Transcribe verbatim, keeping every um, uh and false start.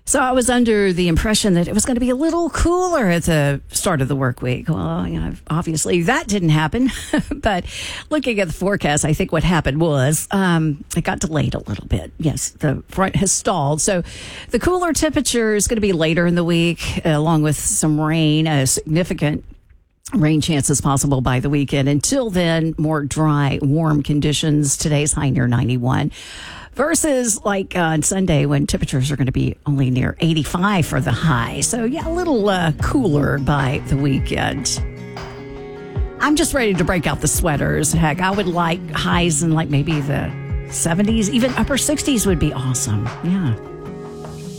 So I was under the impression that it was going to be a little cooler at the start of the work week. Well, you know, obviously that didn't happen. But looking at the forecast, I think what happened was um, it got delayed a little bit. Yes, the front has stalled. So the cooler temperature is going to be later in the week, uh, along with some rain, a significant rain chances possible by the weekend. Until then, more dry, warm conditions. Today's high near ninety-one. Versus like uh, on Sunday when temperatures are going to be only near eighty-five for the high. So yeah, a little uh, cooler by the weekend. I'm just ready to break out the sweaters. Heck, I would like highs in like maybe the seventies, even upper sixties would be awesome. Yeah.